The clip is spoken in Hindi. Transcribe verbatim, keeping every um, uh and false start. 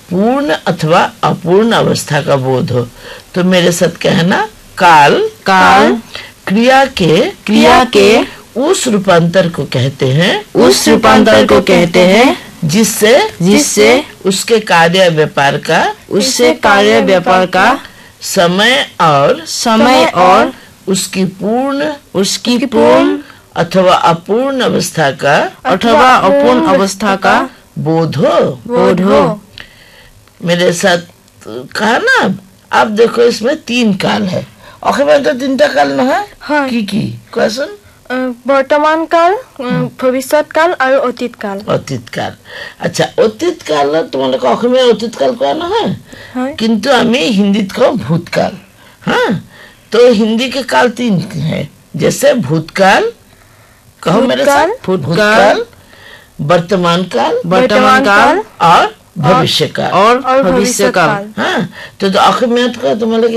पूर्ण अथवा अपूर्ण अवस्था का बोध हो। तो मेरे साथ कहना, काल काल क्रिया के क्रिया के उस रूपांतर को कहते हैं उस रूपांतर को कहते हैं जिससे जिससे उसके कार्य व्यापार का उससे कार्य व्यापार का समय और समय और उसकी पूर्ण उसकी पूर्ण अथवा अपूर्ण अवस्था का अथवा अपूर्ण अवस्था का बोध हो बोध हो। मेरे साथ कहा ना। अब देखो इसमें तीन काल है। आखिर में तो तीनटा काल ना है हाँ। की की क्वेश्चन बर्तमान काल, भविष्यत काल और अतीत काल। अतीत काल। अच्छा, अतीत काल तुम्हारे आखिर में अतीत काल कहा ना है हाँ। किंतु हमें हिंदी को भूतकाल। हाँ, तो हिंदी के काल तीन है। जैसे भूतकाल, कहो मेरे साथ, भूतकाल, वर्तमान काल, वर्तमान काल और भविष्य काल और भविष्य काल। हाँ, तो आखिर में तुम्हारे